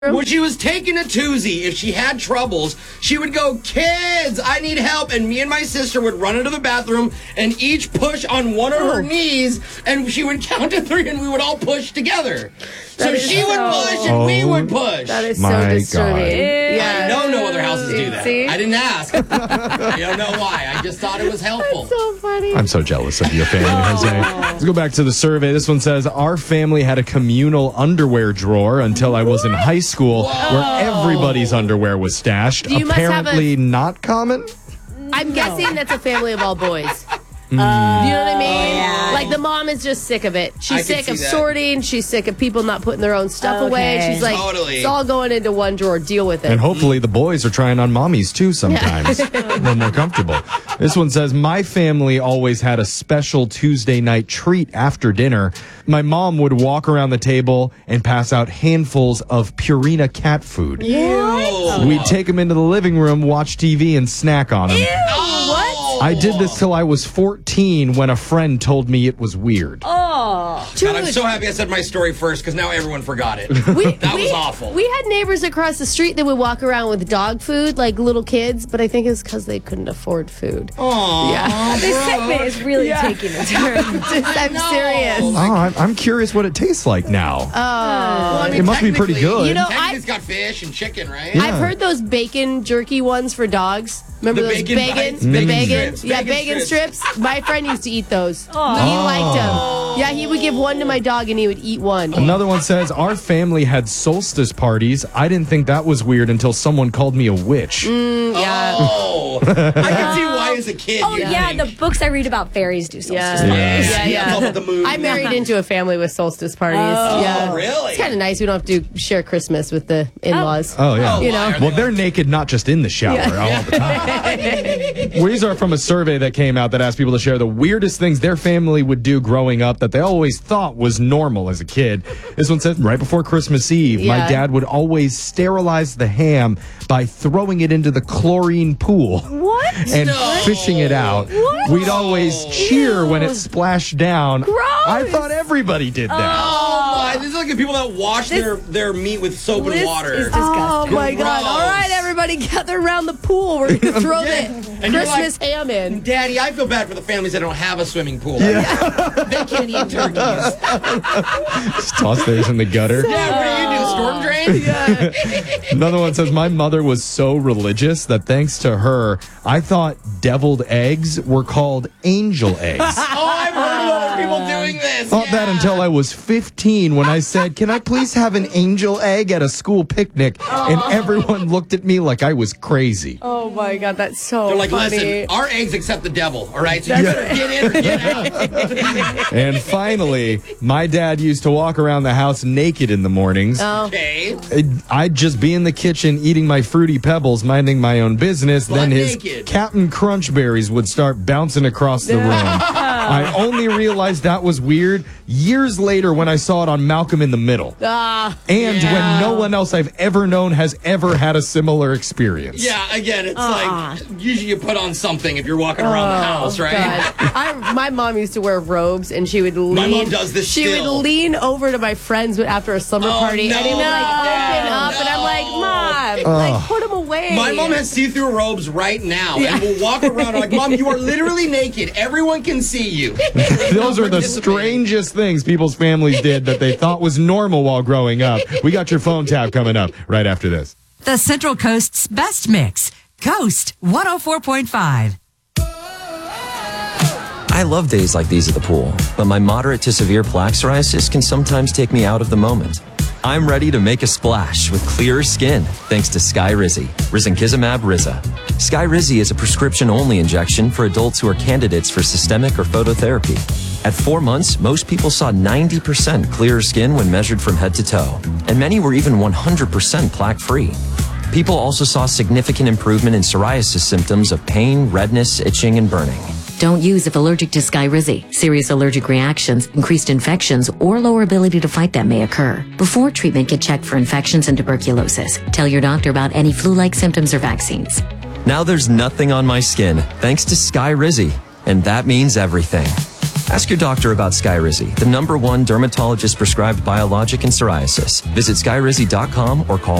When she was taking a toozy, if she had troubles, she would go, "Kids, I need help." And me and my sister would run into the bathroom and each push on one of her knees, and she would count to 3 and we would all push together. So she would push and we would push. That is so disturbing. Yeah. I know no other houses do that. See? I didn't ask. I don't know why. I just thought it was helpful. That's so funny. I'm so jealous of your family, Jose. Let's go back to the survey. This one says, our family had a communal underwear drawer until I was in high school where everybody's underwear was stashed. You must have Apparently not common? I'm guessing that's a family of all boys. You know what I mean? Yeah. Like the mom is just sick of it. She's sick of that. sorting. She's sick of people not putting their own stuff away. She's like, it's all going into one drawer. Deal with it. And hopefully the boys are trying on mommies too sometimes when they're comfortable. This one says, my family always had a special Tuesday night treat after dinner. My mom would walk around the table and pass out handfuls of Purina cat food. We'd take them into the living room, watch TV, and snack on them. What? I did this till I was 14 when a friend told me it was weird. God, I'm so happy I said my story first because now everyone forgot it. That was awful. We had neighbors across the street that would walk around with dog food, like little kids, but I think it's because they couldn't afford food. Aww, Yeah. This segment is really taking a turn. I'm serious. Oh, I'm curious what it tastes like now. Well, I mean, It must be pretty technically- good. You know, Technically, it's got fish and chicken, right? I've heard those bacon jerky ones for dogs. Remember The those bacon bacon? bites? The Bacon bacon? strips. Yeah, Bacon bacon strips. My friend used to eat those. He liked them. Yeah, he would give one to my dog and he would eat one. Another one says, our family had solstice parties. I didn't think that was weird until someone called me a witch. Yeah. Oh, I can see why as a kid. Oh, you'd yeah, think. the books I read about fairies do solstice Yeah. parties. Yeah. Love the moon. I married into a family with solstice parties. Yeah. really? It's kind of nice. We don't have to share Christmas with the in-laws. Oh, yeah. You know? Well, they're naked not just in the shower all the time. These are from a survey that came out that asked people to share the weirdest things their family would do growing up that they always thought was normal as a kid. This one says, right before Christmas Eve, my dad would always sterilize the ham by throwing it into the chlorine pool. What? And fishing it out. We'd always cheer when it splashed down. Gross. I thought everybody did that. Oh my! This is like the people that wash their meat with soap and water. is disgusting. Oh my God. All right, everybody gather around the pool. We're going to throw the And you're Christmas ham in. Daddy, I feel bad for the families that don't have a swimming pool. They can't eat turkeys. Just toss theirs in the gutter. Yeah, what do you do? Storm drain? Another one says, my mother was so religious that thanks to her, I thought deviled eggs were called angel eggs. Oh, I've heard of other people doing this. Thought that until I was 15 when I said, can I please have an angel egg at a school picnic? And everyone looked at me like I was crazy. Oh my God, that's so They're like, funny. listen, our eggs accept the devil, all right? So you better get in or get out. And finally, my dad used to walk around the house naked in the mornings. Okay. I'd just be in the kitchen eating my Fruity Pebbles, minding my own business. Butt Then his naked. Captain Crunch berries would start bouncing across the room. I only realized that was weird years later when I saw it on Malcolm in the Middle. And when no one else I've ever known has ever had a similar experience. Yeah, again, it's like, usually you put on something if you're walking around the house, right? My mom used to wear robes, and she would lean. My mom does this She still. would lean over to my friends after a summer party, no. and he would open up, and I'm like, Mom, like put them away. My mom has see-through robes right now, and we'll walk around like, Mom, you are literally naked. Everyone can see you. Those are the strangest things people's families did that they thought was normal while growing up. We got your phone tab coming up right after this. The Central Coast's best mix. Coast 104.5. I love days like these at the pool, but my moderate to severe plaque psoriasis can sometimes take me out of the moment. I'm ready to make a splash with clearer skin thanks to Skyrizi, Risankizumab Riza. Skyrizi is a prescription-only injection for adults who are candidates for systemic or phototherapy. At 4 months, most people saw 90% clearer skin when measured from head to toe, and many were even 100% plaque-free. People also saw significant improvement in psoriasis symptoms of pain, redness, itching, and burning. Don't use if allergic to Skyrizi. Serious allergic reactions, increased infections, or lower ability to fight them may occur. Before treatment, get checked for infections and tuberculosis. Tell your doctor about any flu-like symptoms or vaccines. Now there's nothing on my skin thanks to Skyrizi, and that means everything. Ask your doctor about Skyrizi, the #1 dermatologist prescribed biologic in psoriasis. Visit skyrizi.com or call